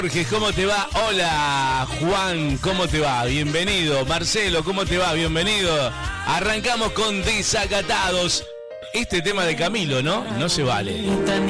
Jorge, ¿cómo te va? Hola, Juan, ¿cómo te va? Bienvenido. Marcelo, ¿cómo te va? Bienvenido. Arrancamos con Desacatados. Este tema de Camilo, ¿no? No se vale.